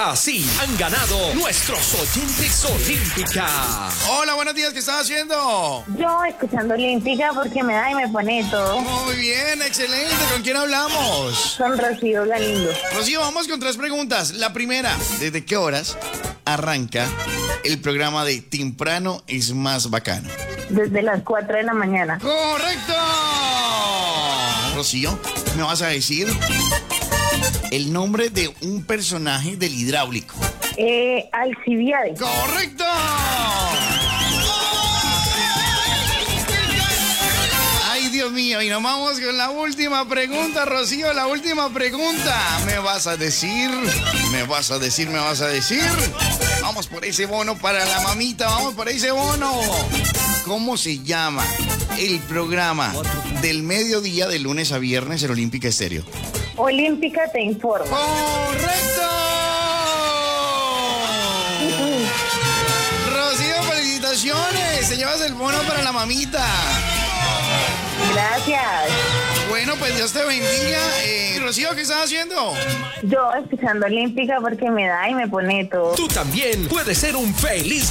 Así han ganado nuestros oyentes Olímpica. Hola, buenos días, ¿qué estás haciendo? Yo escuchando Olímpica porque me da y me pone todo. Muy bien, excelente. ¿Con quién hablamos? Con Rocío Galindo. Rocío, vamos con 3 preguntas. La primera, ¿desde qué horas arranca el programa de Temprano es más bacano? Desde las 4 de la mañana. ¡Correcto! Rocío, ¿me vas a decir el nombre de un personaje del Hidráulico? Alcibiades. ¡Correcto! Ay, Dios mío, y nos vamos con la última pregunta, Rocío, la última pregunta. ¿Me vas a decir? Vamos por ese bono para la mamita, vamos por ese bono. ¿Cómo se llama el programa del mediodía de lunes a viernes en Olímpica Estéreo? Olímpica te informa. ¡Correcto! Rocío, felicitaciones. Te llevas el bono para la mamita. Gracias. Bueno, pues Dios te bendiga. Rocío, ¿qué estás haciendo? Yo escuchando Olímpica porque me da y me pone todo. Tú también puedes ser un feliz